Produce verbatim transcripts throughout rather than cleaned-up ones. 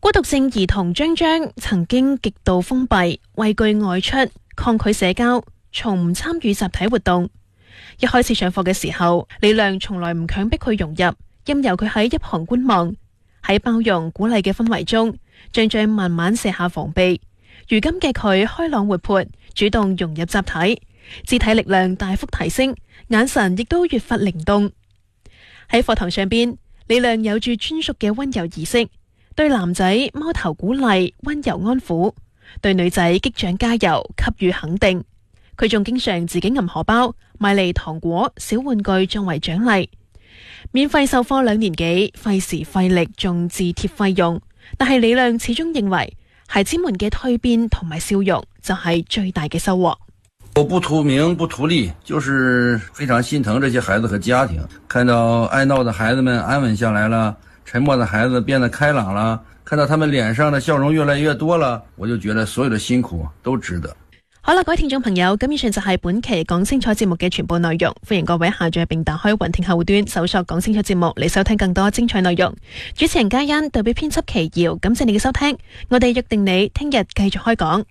孤獨症兒童張張曾經極度封閉，畏懼外出，抗拒社交，從唔參與集體活動。一開始上課嘅時候，李亮從來唔強迫佢融入，任由佢喺一旁觀望。喺包容鼓勵嘅氛圍中，張張慢慢卸下防備。如今嘅佢開朗活潑，主動融入集體，肢體力量大幅提升，眼神亦都越發靈動。喺課堂上邊，李亮有住專屬嘅溫柔儀式，對男仔摸頭鼓勵、溫柔安撫，對女仔擊掌加油、給予肯定。佢仲經常自己揞荷包買嚟糖果、小玩具作為獎勵。免費授課兩年幾，費時費力，仲自貼費用。但係李亮始終認為，孩子們嘅蛻變同埋笑容就係最大嘅收穫。 我不圖名不圖利，就是非常心疼這些孩子和家庭，看到愛鬧的孩子們安穩下來了，沉默的孩子變得開朗了，看到他們臉上的笑容越來越多了，我就覺得所有的辛苦都值得。 好啦，各位聽眾朋友，咁以上就係本期講清楚節目嘅全部內容，歡迎各位下載並打開雲聽客戶端搜索講清楚節目嚟收聽更多精彩內容。主持人嘉欣，代表編輯奇瑤，感謝你嘅收聽，我哋約定你聽日繼續開講。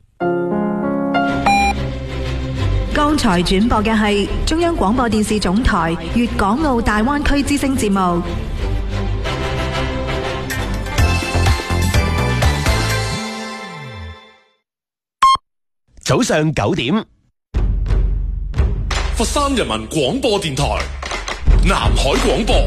剛才轉播嘅係中央廣播電視總台粵港澳大灣區之聲節目。 早上九點， 佛山人民廣播電台南海廣播。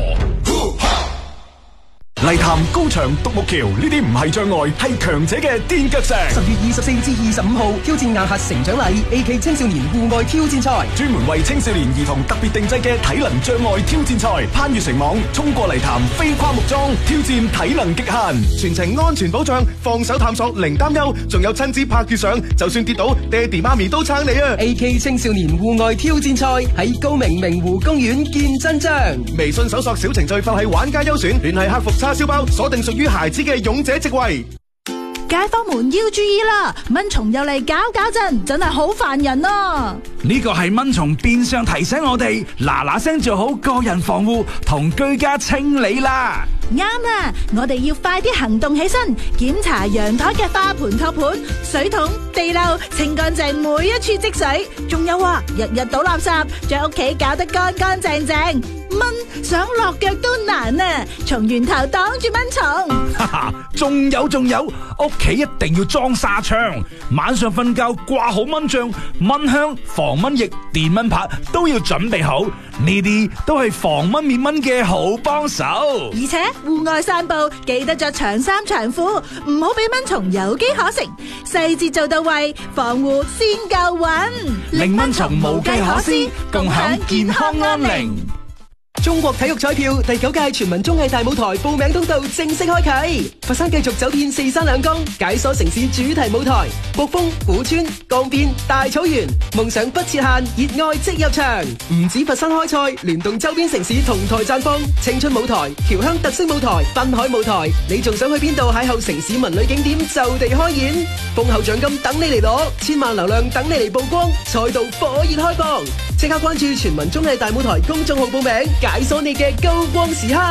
泥潭、高牆、獨木橋呢啲唔係障礙，係強者嘅墊腳石。 十月二十四至二十五號挑戰硬核成長禮 A K 青少年戶外挑戰賽， 專門為青少年兒童特別定製嘅體能障礙挑戰賽，攀越繩網、衝過泥潭、飛跨木樁，挑戰體能極限， 全程安全保障，放手探索零擔憂，仲有親子拍住上，就算跌倒，爹哋媽咪都撐你啊 ！A K 青少年戶外挑戰賽喺高明明湖公園見真章。 微信搜索小程序放喺玩家優選，聯繫客服叉燒包，鎖定屬於孩子嘅勇者席位。 街坊們要注意啦，蚊蟲又嚟搞搞震，真係好煩人啊！ 呢個係蚊蟲變相提醒我哋嗱嗱聲做好個人防護同居家清理啦。 啱啊！我哋要快啲行動起身，檢查陽台嘅花盆、托盤、水桶、地漏，清乾淨每一處積水。仲有啊，日日倒垃圾，將屋企搞得乾乾淨淨。蚊想落腳都難啊！從源頭擋住蚊蟲。 哈哈，仲有仲有，屋企一定要裝紗窗，晚上瞓覺掛好蚊帳、蚊香、防蚊液、電蚊拍都要準備好，呢啲都係防蚊滅蚊嘅好幫手。 而且戶外散步記得着長衫長褲，唔好俾蚊蟲有機可乘，細節做到位，防護先夠穩， 令蚊蟲無計可施，共享健康安寧。 中國體育彩票第九屆全民綜藝大舞台報名通道正式開啟，佛山繼續走遍四山兩江，解鎖城市主題舞台，國風、古村、江邊、大草原，夢想不設限，熱愛即入場。唔止佛山開賽，聯動周邊城市同台綻放，青春舞台、僑鄉特色舞台、濱海舞台，你仲想去邊度邂逅城市文旅景點就地開演，豐厚獎金等你嚟攞，千萬流量等你嚟曝光，賽道火熱開放，即刻關注全民綜藝大舞台公眾號報名，解鎖你嘅高光時刻。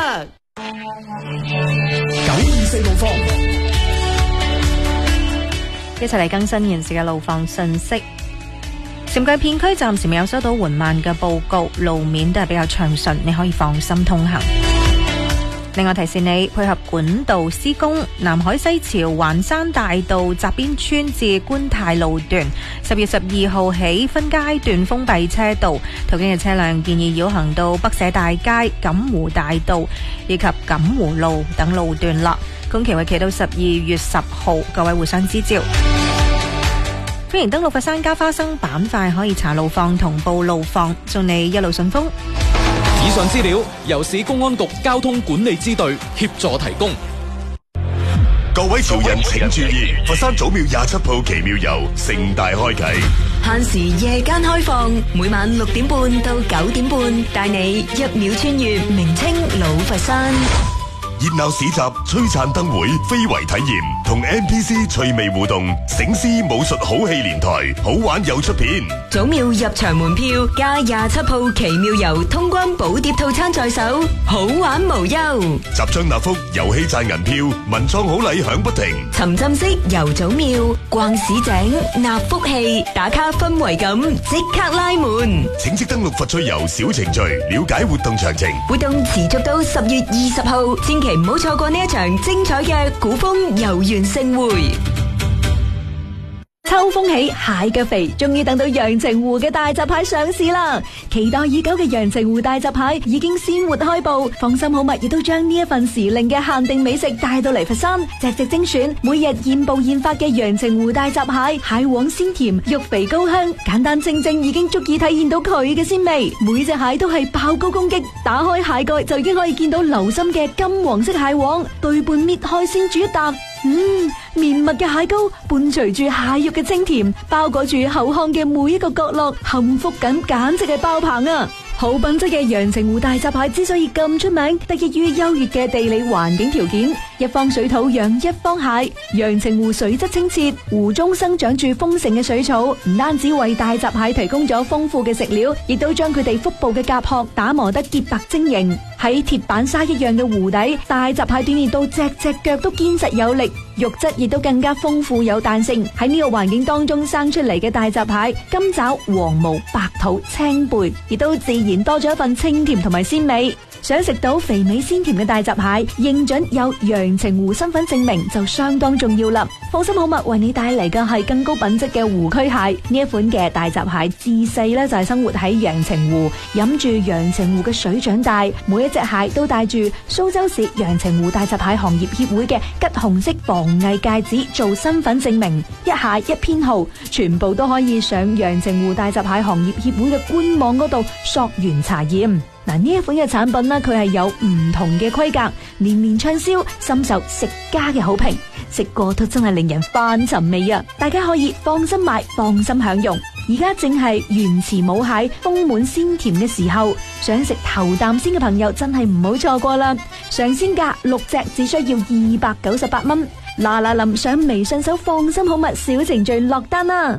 九二四路況， 一齊嚟更新現時嘅路況信息。禪桂片區暫時未有收到緩慢嘅報告，路面都係比較暢順，你可以放心通行。另外提示你，配合管道施工，南海西潮環山大道澤邊村至觀泰路段十月十二號起分階段封閉車道，途經嘅車輛建議繞行到北社大街、錦湖大道以及錦湖路等路段啦。工期為期到十二月十號，各位互相支招。歡迎登錄佛山加花生板塊，可以查路況同報路況，祝你一路順風。 以上資料由市公安局交通管理支隊協助提供。 各位潮人請注意，佛山祖廟廿七號奇妙遊盛大開啟， 限時夜間開放，每晚六點半到九點半，帶你一秒穿越名稱老佛山。 熱鬧市集、璀璨燈會、非遺體驗同 N P C 趣味互動，醒獅武術好戲連台，好玩又出片。 祖廟入場門票加廿七號奇妙遊通關寶碟套餐在手，好玩無憂。 集章納福，遊戲賺銀票，文創好禮響不停。 沉浸式遊祖廟，逛市井納福氣，打卡氛圍感，即刻拉門。 請即登錄佛趣遊小程序，了解活動詳情。 活動持續到十月二十號，千祈唔好錯過呢一場精彩嘅古風遊園盛會。 秋風起，蟹腳肥，終於等到陽澄湖嘅大閘蟹上市啦！期待已久嘅陽澄湖大閘蟹已經鮮活開步，放心好物亦都將呢一份時令嘅限定美食帶到嚟佛山，隻隻精選，每日現捕現發嘅陽澄湖大閘蟹，蟹黃鮮甜，肉肥高香，簡單清蒸已經足以體現到佢嘅鮮味。每隻蟹都係爆膏攻擊，打開蟹蓋就已經可以見到流心嘅金黃色蟹黃，對半搣開先煮一啖。嗯，綿密嘅蟹膏伴隨住蟹肉嘅清甜，包裹住口腔嘅每一個角落，幸福感簡直係爆棚啊！好品質嘅陽澄湖大閘蟹之所以咁出名，得益於優越嘅地理環境條件，一方水土養一方蟹。陽澄湖水質清澈，湖中生長住豐盛嘅水草，唔單止為大閘蟹提供咗豐富嘅食料，亦都將佢哋腹部嘅甲殼打磨得潔白晶瑩。喺鐵板沙一樣嘅湖底，大閘蟹鍛煉到隻隻腳都堅實有力，肉質亦都更加豐富有彈性。喺呢個環境當中生出嚟嘅大閘蟹，金爪、黃毛、白肚、青背，亦都自然多咗一份清甜同埋鮮味。想食到肥美鮮甜嘅大閘蟹，認準有陽澄湖身份證明就相當重要啦。放心好物為你帶嚟嘅係更高品質嘅湖區蟹。呢一款嘅大閘蟹自細呢就係生活喺陽澄湖，飲住陽澄湖嘅水長大，每一隻蟹都帶住蘇州市陽澄湖大閘蟹行業協會嘅吉紅色防偽戒指做身份證明，一蟹一編號，全部都可以上陽澄湖大閘蟹行業協會嘅官網嗰度溯源查驗。嗱，呢一款嘅產品呢，佢係有唔同嘅規格，年年暢銷，深受食家嘅好評。食過都真係令人翻尋味啊！大家可以放心買，放心享用。而家正係原池母蟹豐滿鮮甜嘅時候，想食頭啖先嘅朋友真係唔好錯過啦！上鮮價六隻只需要二百九十八蚊。嗱嗱臨上微信搜放心好物小程序落單啦！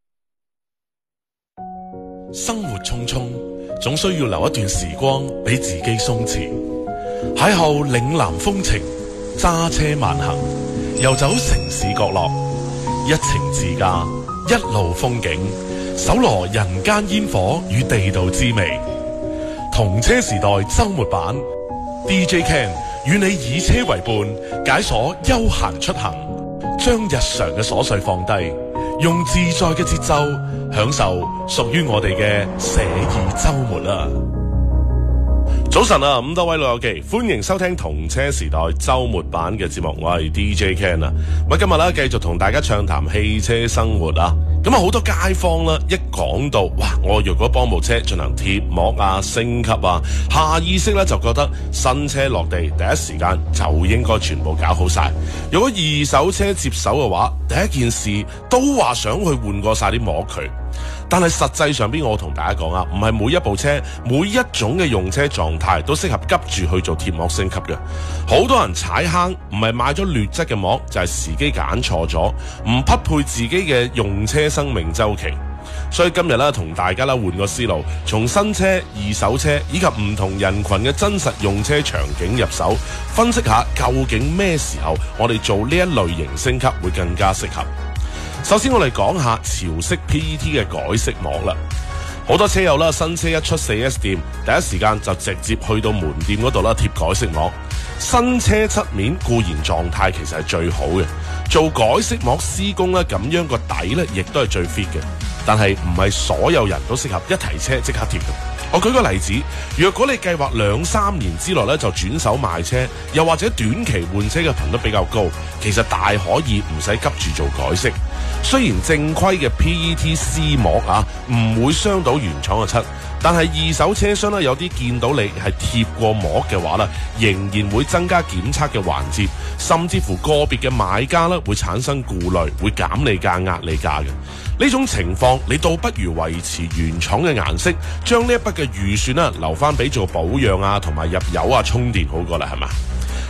生活匆匆，總需要留一段時光俾自己鬆弛。邂逅嶺南風情，揸車慢行，遊走城市角落，一程自駕，一路風景，搜羅人間煙火與地道滋味。同車時代周末版 D J Ken 與你以車為伴，解鎖休閒出行，將日常嘅瑣碎放低，用自在嘅節奏享受屬於我哋嘅寫意周末啊！早晨啊，咁多位老友記，歡迎收聽同車時代周末版嘅節目，我係 D J Ken 啊！咁今日咧繼續同大家暢談汽車生活啊！咁啊好多街坊啦，一講到哇，我若果幫部車進行貼膜啊、升級啊，下意識咧就覺得新車落地第一時間就應該全部搞好晒。如果二手車接手嘅話，第一件事都話想去換過晒啲膜佢。但係實際上邊，我同大家講啊，唔係每一部車、每一種嘅用車狀態都適合急住去做貼膜升級嘅。好多人踩坑，唔係買咗劣質嘅膜，就係時機揀錯咗，唔匹配自己嘅用車生命週期。所以今日咧，同大家咧換個思路，從新車、二手車以及唔同人群嘅真實用車場景入手，分析下究竟咩時候我哋做呢一類型升級會更加適合。首先我哋講下潮式 P E T 嘅改色膜啦。好多車友啦，新車一出 四 S 店，第一時間就直接去到門店嗰度啦貼改色膜。新車漆面固然狀態其實係最好嘅，做改色膜施工咧，咁樣個底咧亦都係最 fit 嘅。但係唔係所有人都適合一提車即刻貼嘅。我舉個例子，若果你計劃兩三年之內咧就轉手賣車，又或者短期換車嘅頻率比較高，其實大可以唔使急住做改色。雖然正規嘅 P E T 施膜啊唔會傷到原廠嘅漆，但係二手車商咧有啲見到你係貼過膜嘅話咧，仍然會增加檢測嘅環節，甚至乎個別嘅買家咧會產生顧慮，會減你價、壓你價嘅。呢種情況，你倒不如維持原廠嘅顏色，將呢一筆嘅預算啦留翻俾做保養啊同埋入油啊充電好過啦，係嘛？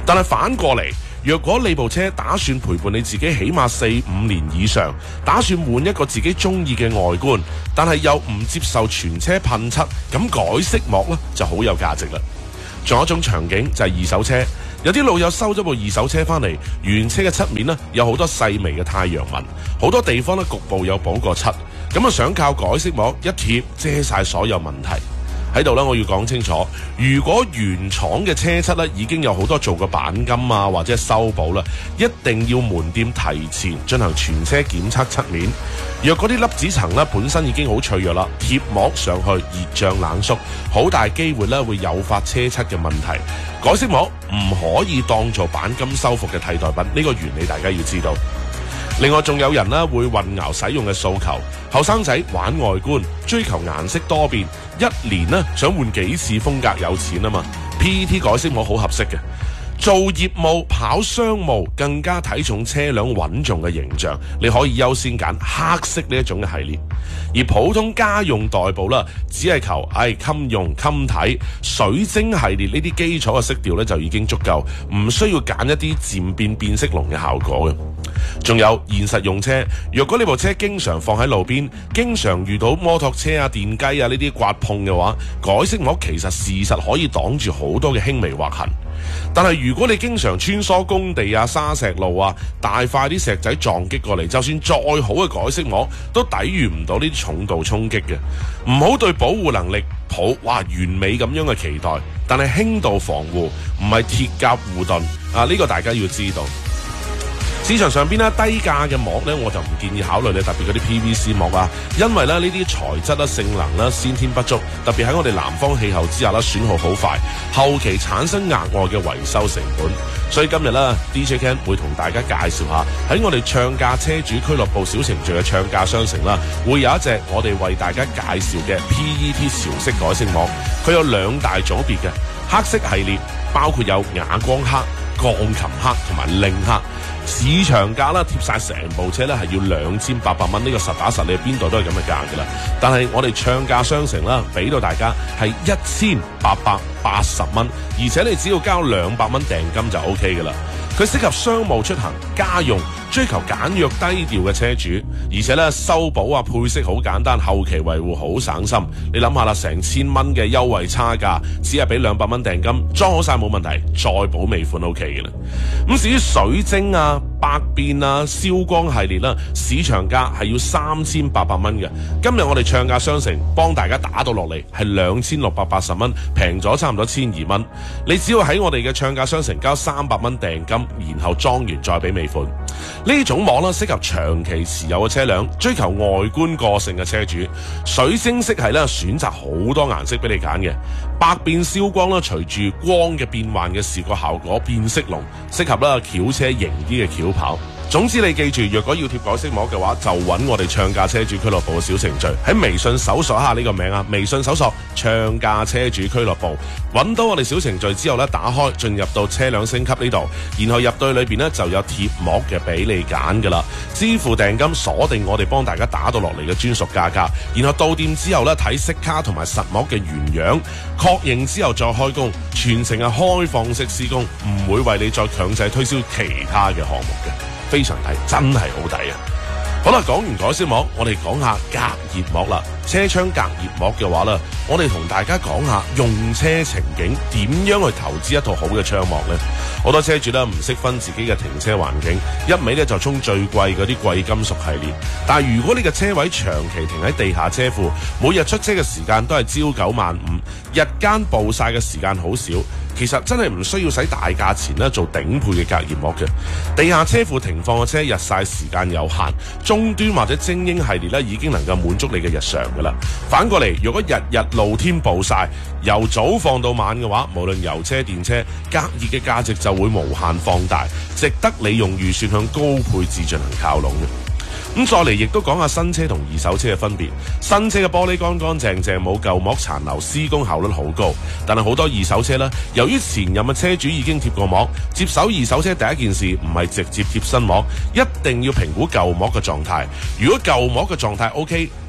但係反過嚟，若果你部車打算陪伴你自己起碼四五年以上，打算換一個自己中意嘅外觀，但係又唔接受全車噴漆，咁改色膜呢就好有價值啦。仲有一種場景就係二手車，有啲老友收咗部二手車翻嚟，原車嘅漆面呢有好多細微嘅太陽紋，好多地方呢局部有補過漆，咁啊想靠改色膜一貼遮晒所有問題。喺度呢，我要講清楚，如果原廠嘅車漆呢已經有好多做過鈑金啊或者修補啦，一定要門店提前進行全車檢測漆面。若嗰啲粒子層呢本身已經好脆弱啦，貼膜上去熱脹冷縮，好大機會呢會誘發車漆嘅問題。改色膜唔可以當做鈑金修復嘅替代品，呢個原理大家要知道。另外仲有人呢會混淆使用嘅訴求，後生仔玩外觀，追求顏色多變，一年呢想換幾次風格，有錢啊嘛 ，P E T 改色膜好合適嘅。做業務跑商務更加睇重車輛穩重嘅形象，你可以優先揀黑色呢一種嘅系列。而普通家用代步啦，只係求唉襟用襟睇，水晶系列呢啲基礎嘅色調咧就已經足夠，唔需要揀一啲漸變變色龍嘅效果嘅。仲有現實用車，若果你部車經常放喺路邊，經常遇到摩托車啊、電雞啊呢啲刮碰嘅話，改色膜其實事實可以擋住好多嘅輕微劃痕。但係如果你經常穿梭工地啊、沙石路啊，大塊啲石仔撞擊過嚟，就算再好嘅改色膜都抵禦唔到呢啲重度衝擊嘅。唔好對保護能力抱哇完美咁樣嘅期待，但係輕度防護唔係鐵甲護盾啊！呢個大家要知道。市場上邊咧低價嘅膜咧，我就唔建議考慮咧，特別嗰啲 P V C 膜啊，因為咧呢啲材質啦、性能啦先天不足，特別喺我哋南方氣候之下啦，損耗好快，後期產生額外嘅維修成本。所以今日咧 D J Ken 會同大家介紹下喺我哋唱價車主俱樂部小程序嘅唱價商城啦，會有一隻我哋為大家介紹嘅 P E T 潮色改色膜，佢有兩大組別嘅黑色系列，包括有啞光黑、鋼琴黑同埋令黑。市場價啦，貼晒成部車咧係要兩千八百蚊，呢個實打實你邊度都係咁嘅價噶啦。但係我哋唱價商城啦，俾到大家係一千八百八十蚊，而且你只要交兩百蚊訂金就 O K 噶啦。佢適合商務出行、家用、追求簡約低調嘅車主，而且咧修補啊配色好簡單，後期維護好省心。你諗下啦，成千蚊嘅優惠差價，只係俾兩百蚊訂金，裝好晒冇問題，再補尾款 O K 嘅啦。咁至於水晶啊、百變啊、燒光系列啦，市場價係要三千八百蚊嘅。今日我哋唱價商城幫大家打到落嚟係兩千六百八十蚊，平咗差唔多千二蚊。你只要喺我哋嘅唱價商城交三百蚊訂金，然後裝完再俾尾款。呢種膜啦，適合長期持有嘅車輛，追求外觀個性嘅車主。水晶色係咧選擇好多顏色俾你揀嘅，百變燒光啦，隨住光嘅變幻嘅視覺效果變色龍，適合啦轎車型啲嘅轎跑。總之你記住，若果要貼改色膜嘅話，就揾我哋唱價車主俱樂部嘅小程序，喺微信搜索下呢個名啊，微信搜索唱價車主俱樂部，揾到我哋小程序之後呢，打開進入到車輛升級呢度，然後入到裏邊呢就有貼膜嘅俾你揀噶啦，支付訂金鎖定我哋幫大家打到落嚟嘅專屬價格，然後到店之後呢，睇色卡同埋實膜嘅原樣，確認之後再開工，全程係開放式施工，唔會為你再強制推銷其他嘅項目嘅。非常抵，真係好抵啊！好啦，講完改色膜，我哋講下隔熱膜啦。車窗隔熱膜嘅話啦，我哋同大家講下用車情景點樣去投資一套好嘅窗幕呢？好多車主咧唔識分自己嘅停車環境，一味咧就衝最貴嗰啲貴金屬系列。但係如果你嘅車位長期停喺地下車庫，每日出車嘅時間都係朝九晚五，日間暴曬嘅時間好少。其實真係唔需要使大價錢咧做頂配嘅隔熱膜嘅。地下車庫停放嘅車日曬時間有限，中端或者精英系列咧已經能夠滿足你嘅日常噶啦。反過嚟，如果日日露天暴曬，由早放到晚嘅話，無論油車電車，隔熱嘅價值就會無限放大，值得你用預算向高配置進行靠攏嘅。咁再嚟亦都講下新車同二手車嘅分別。新車嘅玻璃乾乾淨淨，冇舊膜殘留，施工效率好高。但係好多二手車呢，由於前任嘅車主已經貼過膜，接手二手車第一件事唔係直接貼新膜，一定要評估舊膜嘅狀態。如果舊膜嘅狀態 OK，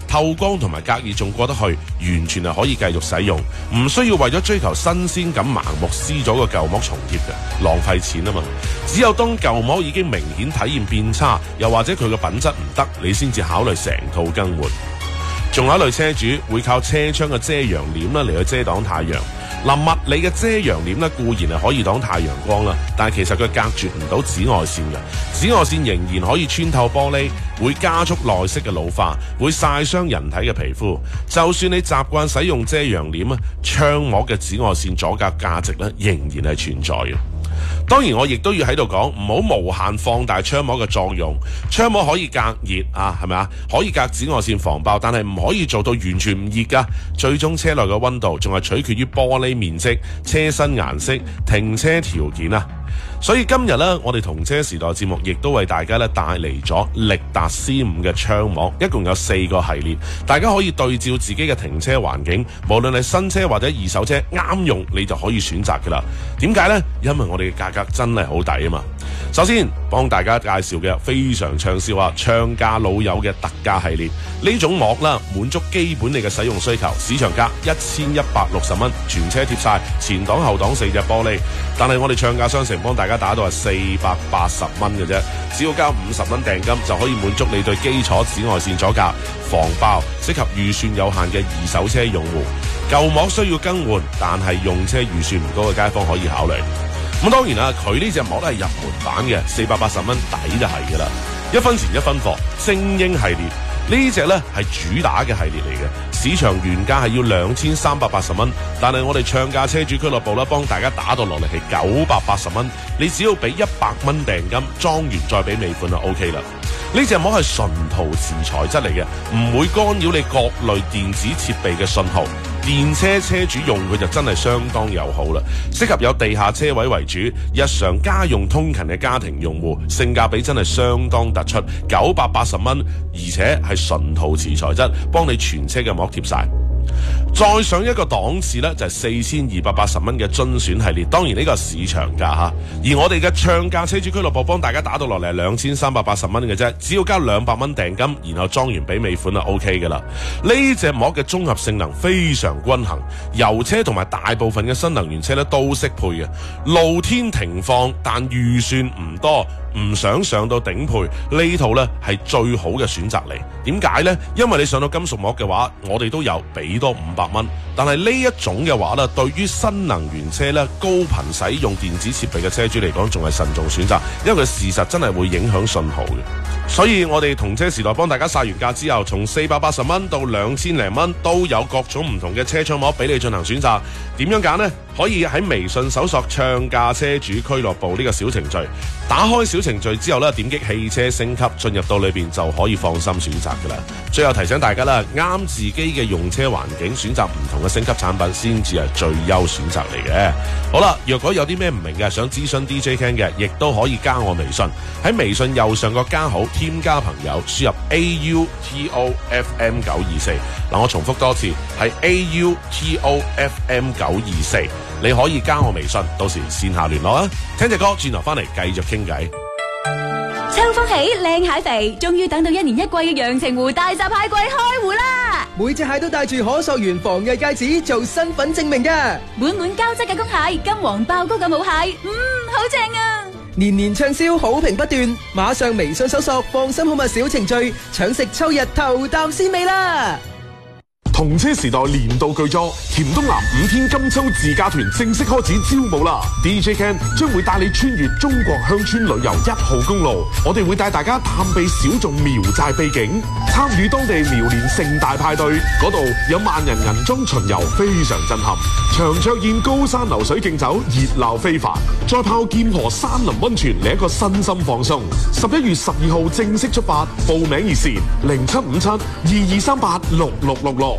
透光同埋隔熱仲過得去，完全係可以繼續使用，唔需要為咗追求新鮮感盲目撕咗個舊膜重貼嘅，浪費錢啊嘛。只有當舊膜已經明顯體驗變差，又或者佢嘅品質唔得，你先至考慮成套更換。仲有一類車主會靠車窗嘅遮陽簾啦嚟去遮擋太陽。嗱，物理嘅遮陽簾咧固然係可以擋太陽光啦，但係其實佢隔絕唔到紫外線嘅，紫外線仍然可以穿透玻璃，會加速內飾嘅老化，會曬傷人體嘅皮膚。就算你習慣使用遮陽簾啊，窗膜嘅紫外線阻隔價值咧仍然係存在嘅。當然我亦都要喺度講，唔好無限放大窗膜嘅作用。窗膜可以隔熱啊，係咪啊？可以隔紫外線防爆，但係唔可以做到完全唔熱噶。最終車內嘅溫度仲係取決於玻璃面積、車身顏色、停車條件啊。所以今日呢，我哋同車時代節目亦都為大家咧帶嚟咗力達 C 五嘅窗膜，一共有四個系列，大家可以對照自己嘅停車環境，無論係新車或者二手車啱用，你就可以選擇噶啦。點解呢？因為我哋嘅價格真係好抵啊嘛。首先幫大家介紹嘅非常暢銷啊，唱價老友嘅特價系列，呢種膜啦，滿足基本你嘅使用需求，市場價一千一百六十蚊，全車貼晒前擋後擋四隻玻璃，但係我哋唱價商城幫大家打到係四百八十蚊嘅啫，只要交五十蚊訂金就可以滿足你對基礎紫外線阻隔、防爆，適合預算有限嘅二手車用戶。舊膜需要更換，但係用車預算唔高嘅街坊可以考慮。咁當然啦，佢呢隻膜咧係入門版嘅，四百八十蚊抵就係噶啦，一分錢一分貨，精英系列。呢隻呢係主打嘅系列嚟嘅，市場原價係要兩千三百八十蚊，但係我哋唱價車主俱樂部咧幫大家打到落嚟係九百八十蚊，你只要俾一百蚊訂金，裝完再俾尾款就 O K 啦。呢隻膜係純陶瓷材質嚟嘅，唔會干擾你各類電子設備嘅信號。電車車主用佢就真係相當友好啦，適合有地下車位為主、日常家用通勤嘅家庭用戶，性價比真係相當突出，九百八十蚊，而且係純陶瓷材質，幫你全車嘅膜貼晒。再上一個檔次呢，就係四千二百八十蚊嘅尊選系列，當然呢個係市場價吓，而我哋嘅唱價車主俱樂部幫大家打到落嚟兩千三百八十蚊嘅啫，只要交兩百蚊訂金，然後裝完俾尾款就 O K 噶啦。呢隻膜嘅綜合性能非常均衡，油車同埋大部分嘅新能源車咧都適配嘅，露天停放但預算唔多，唔想上到頂配，呢套呢係最好嘅選擇嚟。點解呢？因為你上到金屬膜嘅話，我哋都有俾多五百蚊。但係呢一種嘅話呢，對於新能源車呢，高頻使用電子設備嘅車主嚟講，仲係慎重選擇，因為佢事實真係會影響信號嘅。所以我哋同車時代幫大家殺完價之後，從四百八十蚊到兩千零蚊都有各種唔同嘅車窗膜俾你進行選擇。點樣揀呢？可以喺微信搜索唱價車主俱樂部呢個小程序，打開小程序之後呢，點擊汽車升級，進入到裏邊就可以放心選擇噶啦。最後提醒大家啦，啱自己嘅用車環境，選擇唔同嘅升級產品先至係最優選擇嚟嘅。好啦，若果有啲咩唔明嘅，想諮詢 D J Ken 嘅，亦都可以加我微信，喺微信右上角加號，添加朋友，輸入 A U T O F M 九二四。嗱，我重複多次，係 A U T O F M 九二四。你可以加我微信，到時線下聯絡啊！聽隻歌，轉頭翻嚟繼續傾偈。 秋風起，靚蟹肥，終於等到一年一季嘅陽澄湖大閘蟹季開湖啦！ 每隻蟹都帶住可溯源防偽戒指做身份證明嘅， 滿滿膠質嘅公蟹，金黃爆膏嘅母蟹，嗯，好正啊！ 年年暢銷，好評不斷，馬上微信搜索放心好物小程序，搶食秋日頭啖鮮味啦！ 同車時代年度巨作甜東南五天金秋自駕團正式開始招募啦 ！D J Ken 將會帶你穿越中國鄉村旅遊一號公路，我哋會帶大家探秘小眾苗寨秘境，參與當地苗蓮盛大派對，嗰度有萬人銀裝巡遊，非常震撼。長桌宴高山流水競走，熱鬧非凡。再泡劍河山林溫泉，嚟一個身心放鬆。十一月十二號正式出發，報名熱線零七五七二二三八六六六六。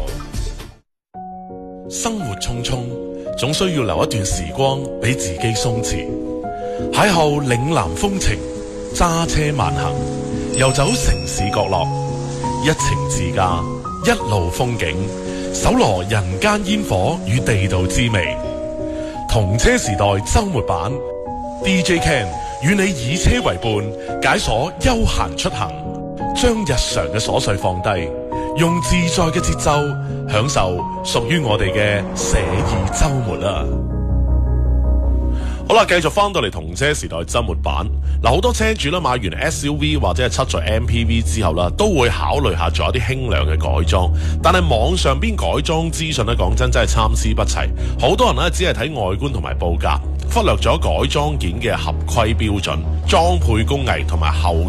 生活匆匆，總需要留一段時光俾自己鬆弛。邂逅嶺南風情，揸車慢行，遊走城市角落，一程自駕，一路風景，搜羅人間煙火與地道滋味。同車時代周末版 D J Ken 與你以車為伴，解鎖悠閒出行，將日常嘅瑣碎放低， 用自在嘅節奏享受屬於我哋嘅寫意周末啊！好啦，繼續翻到嚟同車時代周末版。嗱，好多車主咧買完 S U V 或者係七座 M P V 之後啦，都會考慮下做一啲輕量嘅改裝。但係網上邊改裝資訊咧，講真真係參差不齊。好多人咧只係睇外觀同埋報價，忽略咗改裝件嘅合規標準、裝配工藝同埋後